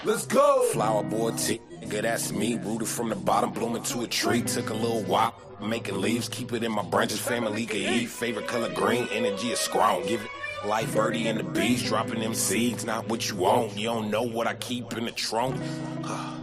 Let's go. Flower boy T, nigga, that's me. Rooted from the bottom, blooming to a tree. Took a little while, making leaves. Keep it in my branches, family can eat. Favorite color green, energy is strong. Give it life, birdie and the bees. Dropping them seeds, not what you want. You don't know what I keep in the trunk.